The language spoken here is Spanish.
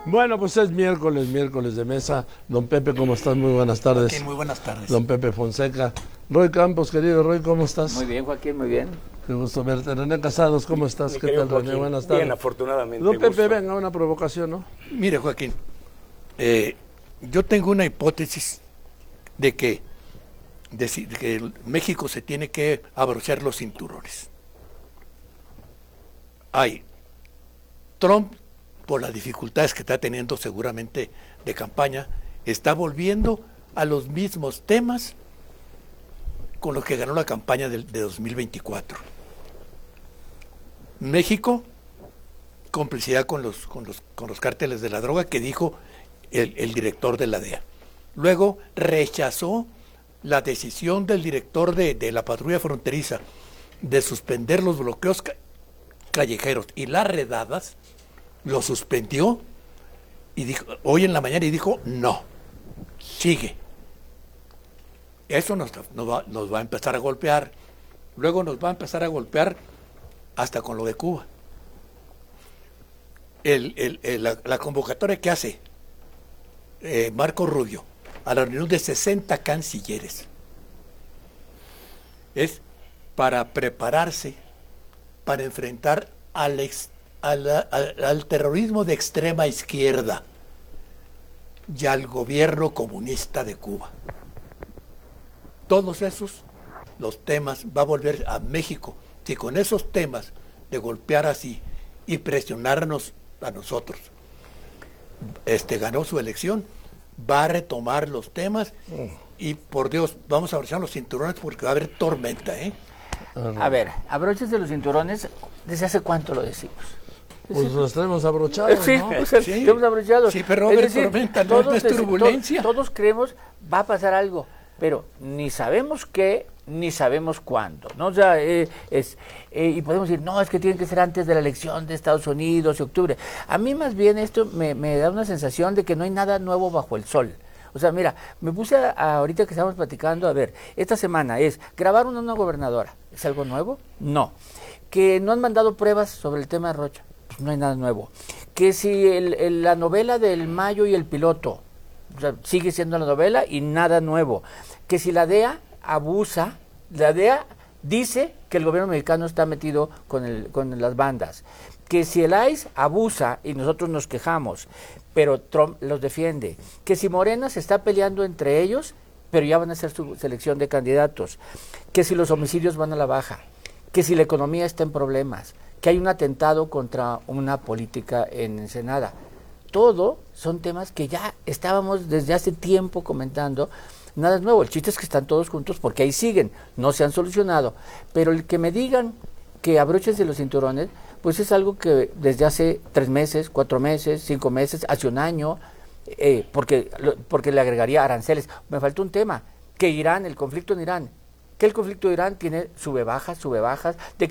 Bueno, pues es miércoles de mesa. Don Pepe, ¿cómo estás? Muy buenas tardes. Joaquín, muy buenas tardes. Don Pepe Fonseca. Roy Campos, querido Roy, ¿cómo estás? Muy bien, Joaquín, muy bien. Qué gusto verte. René Casados, ¿cómo estás? ¿Qué tal, René? Buenas tardes. Bien, afortunadamente. Don Pepe, gusto. venga, una provocación, ¿no? Mire, Joaquín, yo tengo una hipótesis de que México se tiene que abrochar los cinturones. Trump, por las dificultades que está teniendo seguramente de campaña, está volviendo a los mismos temas con los que ganó la campaña de 2024. México, complicidad con los cárteles de la droga, que dijo el director de la DEA. Luego rechazó la decisión del director de la patrulla fronteriza de suspender los bloqueos callejeros y las redadas. Lo suspendió y dijo hoy en la mañana y dijo no, sigue. Eso nos va a empezar a golpear. Luego nos va a empezar a golpear hasta con lo de Cuba. La convocatoria que hace Marco Rubio a la reunión de 60 cancilleres es para prepararse para enfrentar al terrorismo de extrema izquierda y al gobierno comunista de Cuba. Todos los temas va a volver a México. Si con esos temas de golpear así y presionarnos a nosotros, ganó su elección, va a retomar los temas y por Dios, vamos a abrochar los cinturones porque va a haber tormenta, A ver, abróchense los cinturones. ¿Desde hace cuánto lo decimos? Pues los tenemos abrochados, Sí, ¿no? pues, Sí. tenemos abrochados. Sí, pero va a haber tormenta, no es turbulencia. Todos creemos va a pasar algo, pero ni sabemos qué, ni sabemos cuándo, ¿no? O sea, y podemos decir, no, es que tiene que ser antes de la elección de Estados Unidos, octubre. A mí más bien esto me da una sensación de que no hay nada nuevo bajo el sol. O sea, mira, me puse ahorita que estamos platicando, a ver, esta semana grabaron a una gobernadora. ¿Es algo nuevo? No. Que no han mandado pruebas sobre el tema de Rocha. Pues no hay nada nuevo. Que si la novela del Mayo y el piloto, o sea, sigue siendo la novela y nada nuevo. Que si la DEA abusa, la DEA dice que el gobierno mexicano está metido con las bandas. Que si el ICE abusa y nosotros nos quejamos, pero Trump los defiende. Que si Morena se está peleando entre ellos, pero ya van a hacer su selección de candidatos. Que si los homicidios van a la baja. Que si la economía está en problemas. Que hay un atentado contra una política en Ensenada. Todo son temas que ya estábamos desde hace tiempo comentando. Nada es nuevo, el chiste es que están todos juntos porque ahí siguen, no se han solucionado. Pero el que me digan que abróchense los cinturones, pues es algo que desde hace 3 meses, 4 meses, 5 meses, hace un año, porque le agregaría aranceles. Me faltó un tema, que Irán, el conflicto en Irán, que el conflicto de Irán tiene sube bajas, de